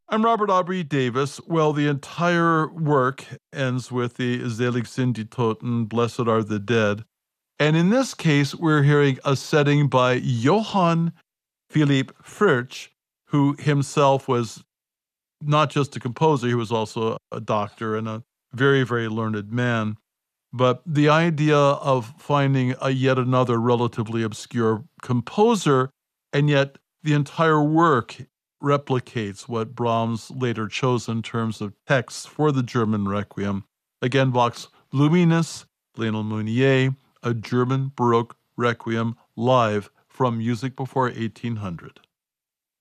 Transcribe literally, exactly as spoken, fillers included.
I'm Robert Aubrey Davis. Well, the entire work ends with the Selig sind die Toten, Blessed are the Dead. And in this case, we're hearing a setting by Johann Philipp Fritsch, who himself was not just a composer, he was also a doctor and a very, very learned man. But the idea of finding a yet another relatively obscure composer, and yet the entire work replicates what Brahms later chose in terms of texts for the German Requiem. Again, Bach's Luminous, Lionel Meunier, a German Baroque Requiem live from Music Before eighteen hundred.